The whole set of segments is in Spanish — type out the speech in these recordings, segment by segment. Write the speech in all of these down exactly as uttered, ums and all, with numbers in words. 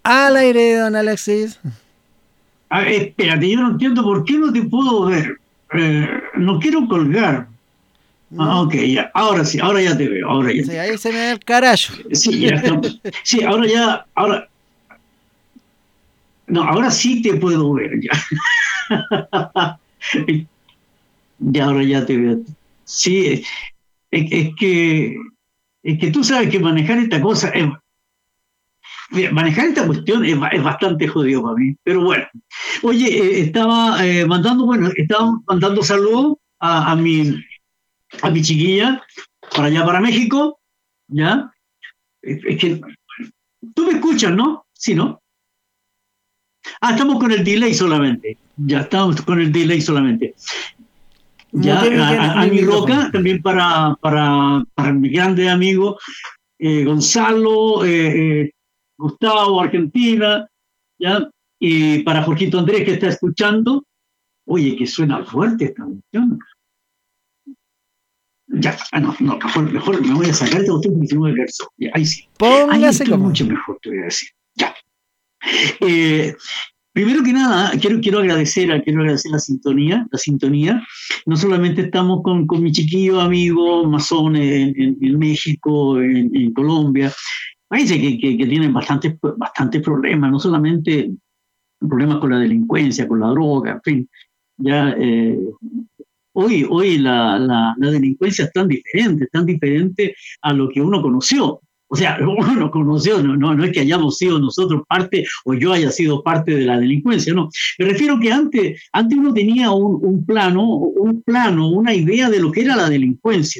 Al aire, don Alexis. Ah, espérate, yo no entiendo por qué no te puedo ver. Eh, no quiero colgar. Ah, ¿No? ok, ya. Ahora sí, ahora ya te veo. Ahora ya Sí, te ahí se me da el carajo. veo. Sí, ya estamos. Sí, ahora ya. Ahora. No, ahora sí te puedo ver ya. Ya ahora ya te veo. Sí, es, es que. Es que tú sabes que manejar esta cosa. Es, mira, manejar esta cuestión es, es bastante jodido para mí. Pero bueno. Oye, eh, estaba eh, mandando, bueno, estaba mandando saludos a, a mi a mi chiquilla para allá, para México, ¿ya? Es, es que tú me escuchas, ¿no? Sí, ¿no? Ah, estamos con el delay solamente. Ya estamos con el delay solamente. Ya, Muteé mi, a, a, a mi mi micrófono. Roca, también para, para, para mi grande amigo eh, Gonzalo, eh, eh, Gustavo, Argentina, ¿ya? Y para Jorgito Andrés que está escuchando. Oye, que suena fuerte esta cuestión. Ya, ah, no, no, mejor, mejor me voy a sacar esta cuestión porque si no me verso. Ya, ahí sí. Ahí Póngase estoy cómodo. mucho mejor, te voy a decir. Ya. Eh, Primero que nada, quiero, quiero agradecer, quiero agradecer la sintonía, la sintonía. No solamente estamos con, con mi chiquillo amigo masón en, en, en México, en, en Colombia. Parece que, que, que tienen bastantes, bastantes problemas, no solamente problemas con la delincuencia, con la droga, en fin. Ya, eh, hoy, hoy la, la, la delincuencia es tan diferente, tan diferente a lo que uno conoció. O sea, uno no conoció, no, no, no es que hayamos sido nosotros parte o yo haya sido parte de la delincuencia, no. Me refiero que antes, antes uno tenía un, un plano, un plano, una idea de lo que era la delincuencia.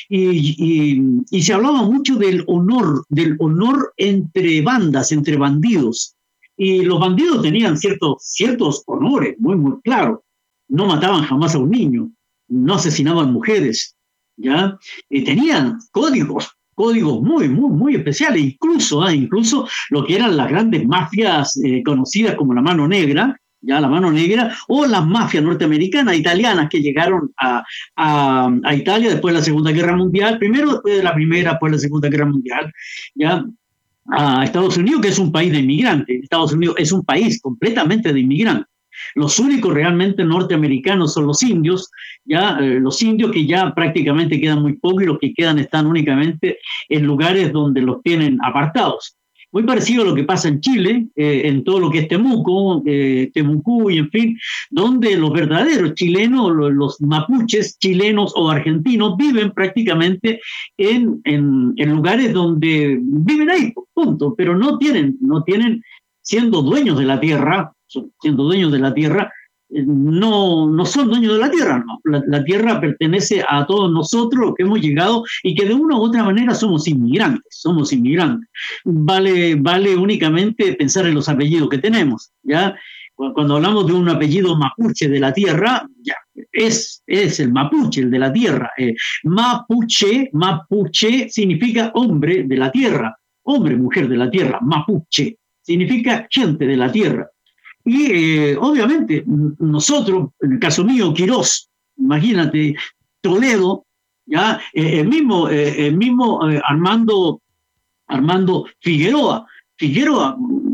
Y, y, y se hablaba mucho del honor, del honor entre bandas, entre bandidos. Y los bandidos tenían ciertos, ciertos honores muy, muy claros. No mataban jamás a un niño, no asesinaban mujeres, ¿ya? Y tenían códigos, códigos muy, muy, muy especiales, incluso, ¿eh? incluso lo que eran las grandes mafias eh, conocidas como la Mano Negra, ya la Mano Negra, o las mafias norteamericanas, italianas, que llegaron a, a, a Italia después de la Segunda Guerra Mundial, primero después de la Primera, después de la Segunda Guerra Mundial, ya, a Estados Unidos, que es un país de inmigrantes. Estados Unidos es un país completamente de inmigrantes. Los únicos realmente norteamericanos son los indios, ya eh, los indios que ya prácticamente quedan muy pocos y los que quedan están únicamente en lugares donde los tienen apartados. Muy parecido a lo que pasa en Chile, eh, en todo lo que es Temuco, eh, Temucú y en fin, donde los verdaderos chilenos, los, los mapuches chilenos o argentinos viven prácticamente en, en, en lugares donde viven ahí, punto, pero no tienen, no tienen, siendo dueños de la tierra, siendo dueños de la tierra, eh, no, no son dueños de la tierra, no. La, la tierra pertenece a todos nosotros, los que hemos llegado y que de una u otra manera somos inmigrantes, somos inmigrantes. Vale, vale únicamente pensar en los apellidos que tenemos, ¿ya? Cuando hablamos de un apellido mapuche de la tierra, ya, es, es el mapuche, el de la tierra. Eh, mapuche, mapuche significa hombre de la tierra, hombre, mujer de la tierra, mapuche, significa gente de la tierra. Y eh, obviamente nosotros, en el caso mío, Quirós, imagínate, Toledo, ya, eh, el mismo, eh, el mismo eh, Armando, Armando Figueroa, Figueroa,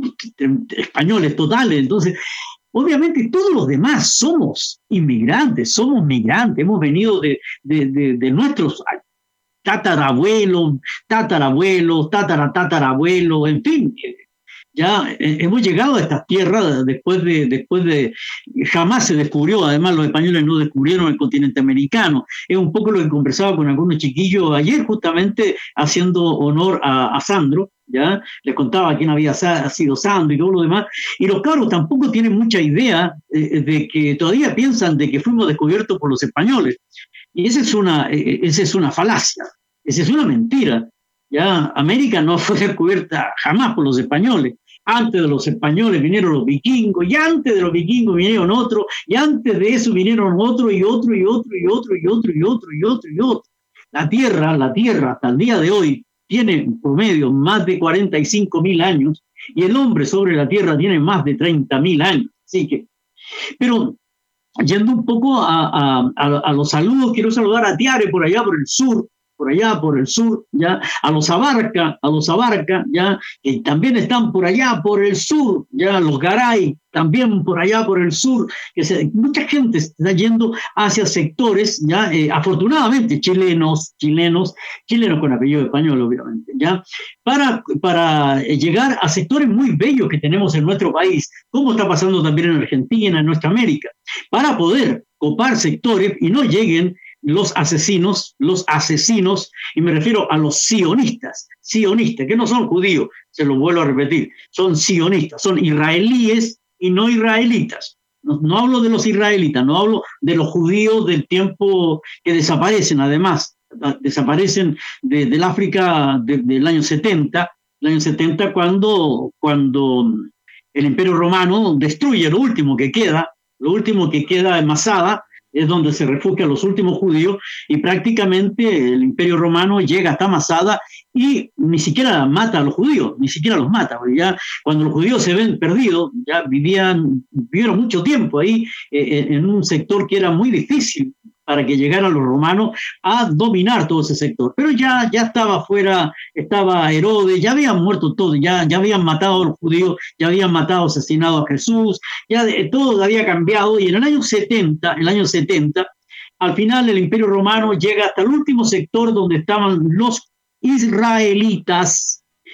españoles totales, entonces, obviamente todos los demás somos inmigrantes, somos migrantes, hemos venido de, de, de, de nuestros tatarabuelos, tatarabuelos, tatara, tatarabuelos, en fin, ya eh, hemos llegado a estas tierras después de, después de, jamás se descubrió, además los españoles no descubrieron el continente americano. Es un poco lo que conversaba con algunos chiquillos ayer, justamente haciendo honor a, a Sandro, ya les contaba quién había sido Sandro y todo lo demás, y los cabros tampoco tienen mucha idea eh, de que todavía piensan de que fuimos descubiertos por los españoles, y esa es una, eh, esa es una falacia, esa es una mentira. Ya América no fue descubierta jamás por los españoles. Antes de los españoles vinieron los vikingos, y antes de los vikingos vinieron otros, y antes de eso vinieron otro y otro y otro y otro y otro y otro y otro y otro. La Tierra, la Tierra hasta el día de hoy tiene en promedio más de cuarenta y cinco mil años, y el hombre sobre la Tierra tiene más de treinta mil años. Así que, pero yendo un poco a, a, a, a los saludos, quiero saludar a Tiare por allá por el sur, por allá, por el sur, ya, a los Abarca, a los Abarca, ya, que también están por allá, por el sur, ya, los Garay, también por allá, por el sur, que se, mucha gente está yendo hacia sectores, ya, eh, afortunadamente, chilenos, chilenos, chilenos con apellido español, obviamente, ya, para, para llegar a sectores muy bellos que tenemos en nuestro país, como está pasando también en Argentina, en nuestra América, para poder copar sectores y no lleguen los asesinos, los asesinos, y me refiero a los sionistas, sionistas, que no son judíos, se lo vuelvo a repetir, son sionistas, son israelíes y no israelitas. No, no hablo de los israelitas, no hablo de los judíos del tiempo que desaparecen, además, desaparecen de, del África de, del año setenta, el año setenta cuando, cuando el Imperio Romano destruye lo último que queda, lo último que queda en Masada, es donde se refugian los últimos judíos, y prácticamente el Imperio Romano llega hasta Masada y ni siquiera mata a los judíos, ni siquiera los mata, porque ya cuando los judíos se ven perdidos, ya vivían, vivieron mucho tiempo ahí eh, en un sector que era muy difícil para que llegaran los romanos a dominar todo ese sector. Pero ya, ya estaba fuera, estaba Herodes, ya habían muerto todos, ya, ya habían matado a los judíos, ya habían matado, asesinado a Jesús, ya de, todo había cambiado, y en el año setenta, el año setenta, al final el Imperio Romano llega hasta el último sector donde estaban los israelitas,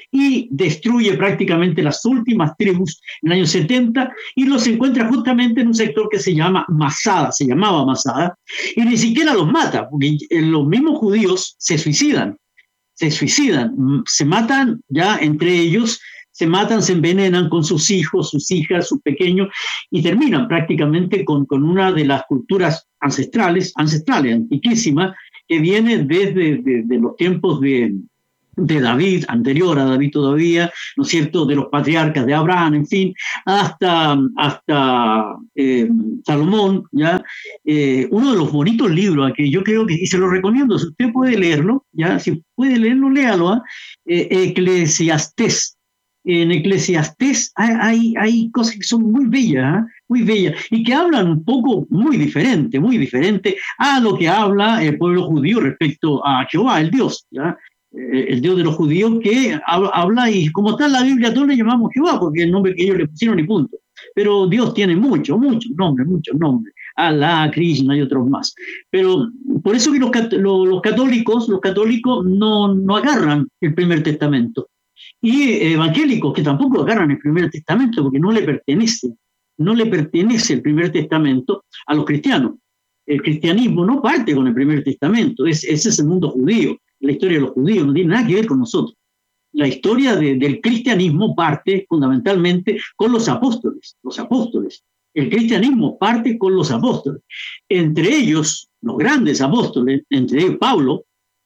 y destruye prácticamente las últimas tribus en el año setenta, y los encuentra justamente en un sector que se llama Masada, se llamaba Masada, y ni siquiera los mata, porque los mismos judíos se suicidan, se suicidan, se matan ya entre ellos, se matan, se envenenan con sus hijos, sus hijas, sus pequeños, y terminan prácticamente con, con una de las culturas ancestrales, ancestrales, antiquísimas, que viene desde de, de los tiempos de de David, anterior a David todavía, ¿no es cierto?, de los patriarcas de Abraham, en fin, hasta, hasta eh, Salomón, ¿ya? Eh, uno de los bonitos libros que yo creo que, y se lo recomiendo, si usted puede leerlo, ¿ya? Si puede leerlo, léalo, ¿eh? Eh, Eclesiastés. En Eclesiastés hay, hay, hay cosas que son muy bellas, ¿eh? Muy bellas, y que hablan un poco muy diferente, muy diferente a lo que habla el pueblo judío respecto a Jehová, el Dios, ¿ya? El Dios de los judíos, que habla, y como está en la Biblia, todos le llamamos Jehová, porque es el nombre que ellos le pusieron y punto. Pero Dios tiene muchos, muchos nombres, muchos nombres. Alá, Krishna y otros más. Pero por eso que los, los católicos, los católicos no, no agarran el Primer Testamento. Y evangélicos que tampoco agarran el Primer Testamento, porque no le pertenece, no le pertenece el Primer Testamento a los cristianos. El cristianismo no parte con el Primer Testamento, es, ese es el mundo judío. La historia de los judíos no tiene nada que ver con nosotros. La historia de, del cristianismo parte fundamentalmente con los apóstoles, los apóstoles. El cristianismo parte con los apóstoles. Entre ellos, los grandes apóstoles, entre ellos Pablo,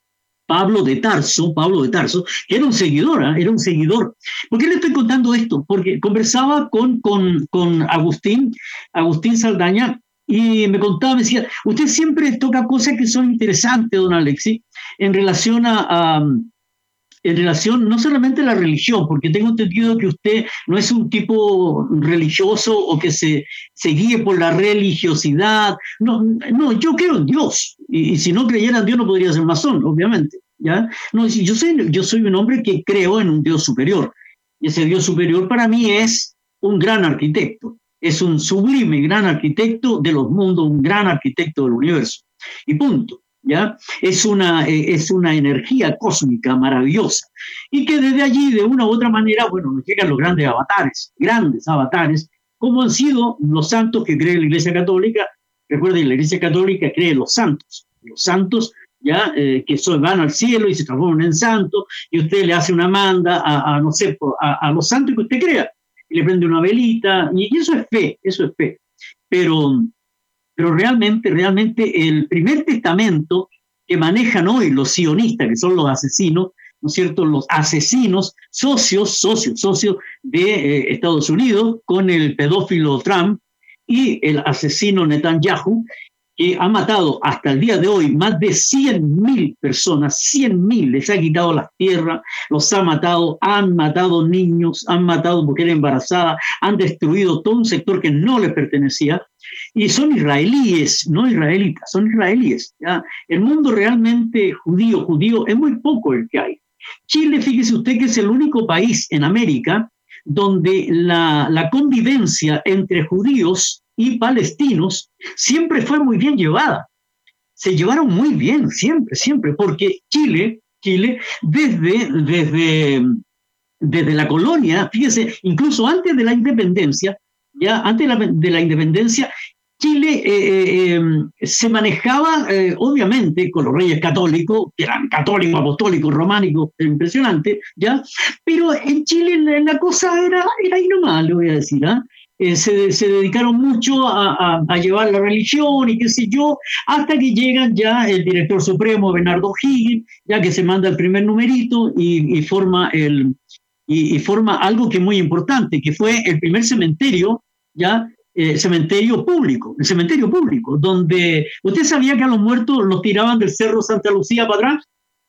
Pablo de Tarso, Pablo de Tarso, que era un seguidor, ¿eh? era un seguidor. ¿Por qué le estoy contando esto? Porque conversaba con, con, con Agustín, Agustín Saldaña, y me contaba, me decía, usted siempre toca cosas que son interesantes, don Alexis, en relación a, a en relación no solamente a la religión, porque tengo entendido que usted no es un tipo religioso o que se, se guíe por la religiosidad. No, no, yo creo en Dios, y, y si no creyera en Dios no podría ser masón, obviamente, ¿ya? No, yo soy, yo soy un hombre que creo en un Dios superior, y ese Dios superior para mí es un gran arquitecto. Es un sublime gran arquitecto de los mundos, un gran arquitecto del universo. Y punto, ¿ya? Es una, es una energía cósmica maravillosa. Y que desde allí, de una u otra manera, bueno, nos llegan los grandes avatares, grandes avatares, como han sido los santos que cree la Iglesia Católica. Recuerden, la Iglesia Católica cree los santos. Los santos, ¿ya? Eh, que son, van al cielo y se transforman en santos, y usted le hace una manda a, a no sé, a, a los santos que usted crea. Y le prende una velita, y eso es fe, eso es fe. Pero, pero realmente, realmente el Primer Testamento que manejan hoy los sionistas, que son los asesinos, ¿no es cierto?, los asesinos, socios, socios, socios de eh, Estados Unidos, con el pedófilo Trump y el asesino Netanyahu, que ha matado hasta el día de hoy más de cien mil personas, cien mil, les ha quitado las tierras, los ha matado, han matado niños, han matado mujeres embarazadas, han destruido todo un sector que no les pertenecía, y son israelíes, no israelitas, son israelíes. ¿Ya? El mundo realmente judío, judío, es muy poco el que hay. Chile, fíjese usted que es el único país en América donde la, la convivencia entre judíos y palestinos siempre fue muy bien llevada. Se llevaron muy bien, siempre, siempre, porque Chile, Chile desde, desde, desde la colonia, fíjese, incluso antes de la independencia, ya antes de la, de la independencia, Chile eh, eh, se manejaba, eh, obviamente, con los reyes católicos, que eran católicos, apostólicos, románicos, impresionante, ¿ya? Pero en Chile la, la cosa era, era ahí nomás, le voy a decir, ¿ah? ¿eh? Eh, se, se dedicaron mucho a, a, a llevar la religión y qué sé yo, hasta que llegan ya el director supremo, Bernardo O'Higgins, ya que se manda el primer numerito y, y forma el... Y, y forma algo que es muy importante, que fue el primer cementerio, ya, eh, cementerio público, el cementerio público, donde usted sabía que a los muertos los tiraban del Cerro Santa Lucía para atrás,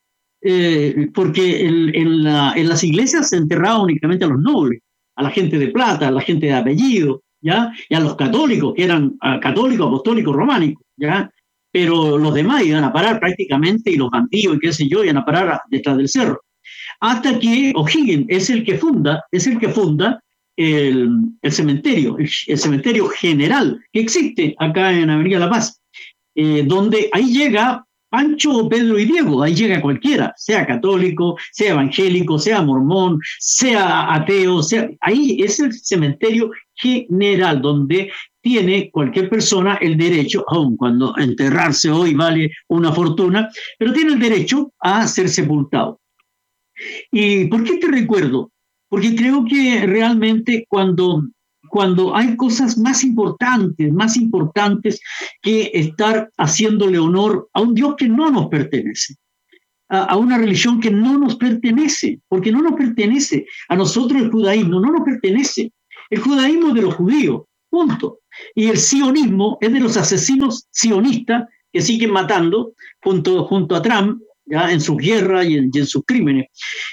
eh, porque en, en, la, en las iglesias se enterraba únicamente a los nobles, a la gente de plata, a la gente de apellido, ¿ya? Y a los católicos, que eran uh, católicos, apostólicos, románicos, ¿ya? Pero los demás iban a parar prácticamente, y los bandidos y qué sé yo, iban a parar a, detrás del cerro. Hasta que O'Higgins es el que funda, es el que funda el, el cementerio, el, el cementerio general que existe acá en Avenida La Paz, eh, donde ahí llega Pancho, Pedro y Diego, ahí llega cualquiera, sea católico, sea evangélico, sea mormón, sea ateo, sea, ahí es el cementerio general, donde tiene cualquier persona el derecho, aun cuando enterrarse hoy vale una fortuna, pero tiene el derecho a ser sepultado. ¿Y por qué te recuerdo? Porque creo que realmente cuando, cuando hay cosas más importantes, más importantes que estar haciéndole honor a un Dios que no nos pertenece, a, a una religión que no nos pertenece, porque no nos pertenece a nosotros el judaísmo, no nos pertenece. El judaísmo es de los judíos, punto. Y el sionismo es de los asesinos sionistas que siguen matando junto, junto a Trump, ¿ya? En sus guerras y en, y en sus crímenes.